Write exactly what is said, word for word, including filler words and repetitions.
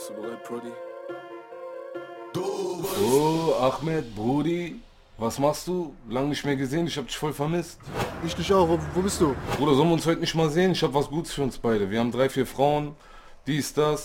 Bist du bereit, Brody? Oh, Ahmed, Brudi, was machst du? Lang nicht mehr gesehen, ich hab dich voll vermisst. Ich dich auch, wo, wo bist du? Bruder, sollen wir uns heute nicht mal sehen? Ich hab was Gutes für uns beide. Wir haben drei, vier Frauen, dies, das.